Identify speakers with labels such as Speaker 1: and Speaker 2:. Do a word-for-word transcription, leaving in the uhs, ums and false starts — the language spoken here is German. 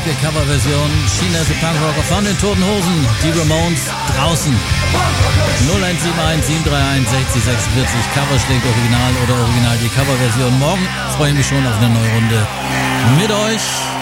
Speaker 1: Maske Coverversion, chinesische Punkrocker von den Toten Hosen, die Ramones draußen. null eins sieben eins sieben drei eins sechzig sechsundvierzig, Cover schlägt Original oder Original die Coverversion. Morgen freue ich mich schon auf eine neue Runde mit euch.